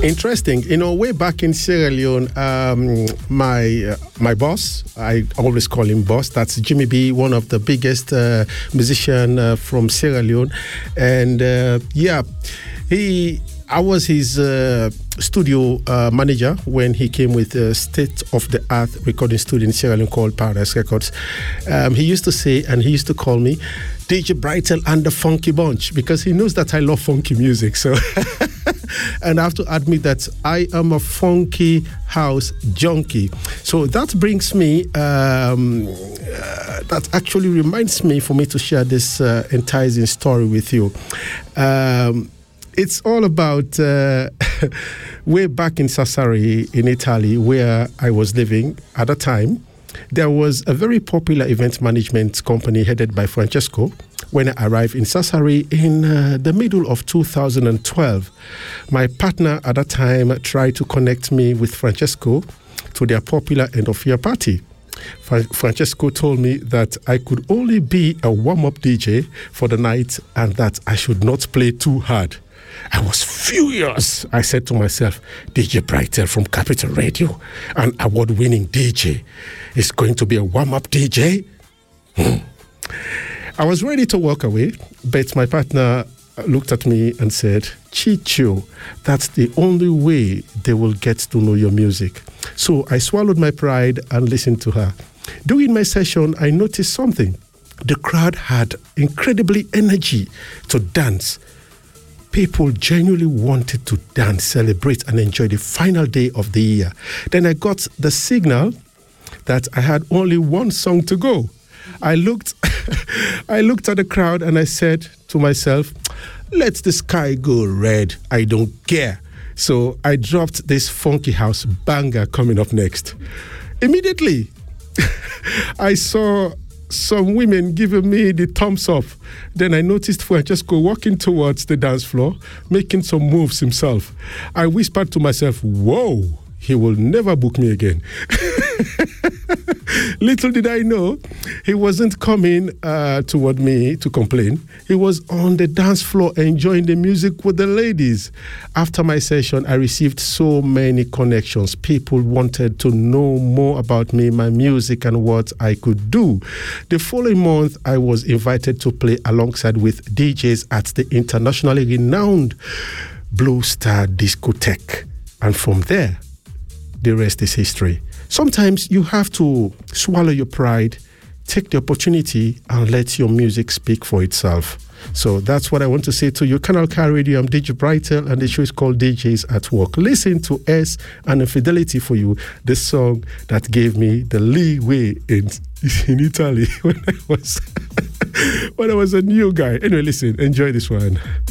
Interesting. Way back in Sierra Leone, my boss, I always call him boss, that's Jimmy B, one of the biggest musician from Sierra Leone. And I was his studio manager when he came with a state-of-the-art recording studio in Sierra Leone called Paradise Records. He used to say, and he used to call me, DJ Brightel and the Funky Bunch, because he knows that I love funky music. So, and I have to admit that I am a funky house junkie. So that brings me, that actually reminds me for me to share this enticing story with you. It's all about way back in Sassari in Italy, where I was living at the time. There was a very popular event management company headed by Francesco. When I arrived in Sassari in the middle of 2012, my partner at that time tried to connect me with Francesco to their popular end-of-year party. Francesco told me that I could only be a warm-up DJ for the night and that I should not play too hard. I was furious. I said to myself, DJ Brightel from Capital Radio, an award-winning DJ, is going to be a warm-up DJ? I was ready to walk away, but my partner looked at me and said, Chicho, that's the only way they will get to know your music. So I swallowed my pride and listened to her. During my session, I noticed something. The crowd had incredibly energy to dance. People genuinely wanted to dance, celebrate, and enjoy the final day of the year. Then I got the signal that I had only one song to go. I looked at the crowd and I said to myself, let the sky go red. I don't care. So I dropped this funky house banger coming up next. Immediately, I saw some women giving me the thumbs up. Then I noticed Francesco walking towards the dance floor, making some moves himself. I whispered to myself, whoa, he will never book me again. Little did I know, he wasn't coming toward me to complain. He was on the dance floor enjoying the music with the ladies. After my session, I received so many connections. People wanted to know more about me, my music, and what I could do. The following month, I was invited to play alongside with DJs at the internationally renowned Blue Star Discotheque. And from there, the rest is history. Sometimes you have to swallow your pride, take the opportunity, and let your music speak for itself. So that's what I want to say to you. Canal K Radio, I'm DJ Brightel, and the show is called DJs at Work. Listen to S and Infidelity for you, the song that gave me the leeway in Italy when I was a new guy. Anyway, listen, enjoy this one.